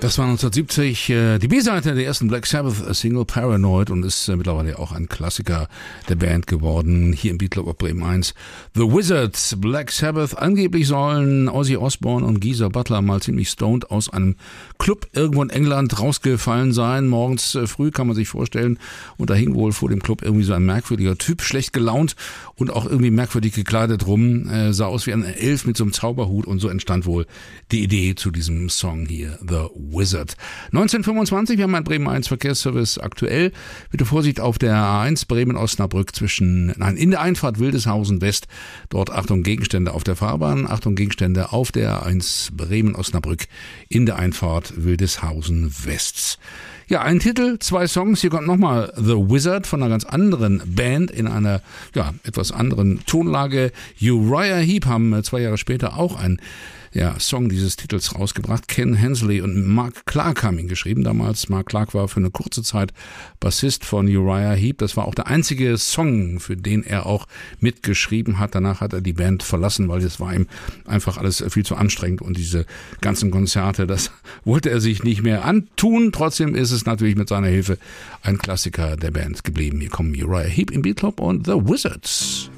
Das war 1970 die B-Seite der ersten Black Sabbath-Single Paranoid und ist mittlerweile auch ein Klassiker der Band geworden, hier im Beat Club auf Bremen 1. The Wizards, Black Sabbath. Angeblich sollen Ozzy Osbourne und Geezer Butler mal ziemlich stoned aus einem Club irgendwo in England rausgefallen sein. Morgens früh kann man sich vorstellen, und da hing wohl vor dem Club irgendwie so ein merkwürdiger Typ, schlecht gelaunt und auch irgendwie merkwürdig gekleidet rum. Sah aus wie ein Elf mit so einem Zauberhut, und so entstand wohl die Idee zu diesem Song hier, The Wizard. 1925, wir haben ein Bremen 1 Verkehrsservice aktuell. Bitte Vorsicht auf der A1 Bremen-Osnabrück in der Einfahrt Wildeshausen West. Dort Achtung Gegenstände auf der Fahrbahn, Achtung Gegenstände auf der A1 Bremen-Osnabrück in der Einfahrt Wildeshausen West. Ja, ein Titel, 2 Songs. Hier kommt nochmal The Wizard von einer ganz anderen Band in einer, etwas anderen Tonlage. Uriah Heep haben 2 Jahre später auch ein Song dieses Titels rausgebracht. Ken Hensley und Mark Clark haben ihn geschrieben damals. Mark Clark war für eine kurze Zeit Bassist von Uriah Heep. Das war auch der einzige Song, für den er auch mitgeschrieben hat. Danach hat er die Band verlassen, weil das war ihm einfach alles viel zu anstrengend, und diese ganzen Konzerte, das wollte er sich nicht mehr antun. Trotzdem ist es natürlich mit seiner Hilfe ein Klassiker der Band geblieben. Hier kommen Uriah Heep im Beat Club und The Wizards.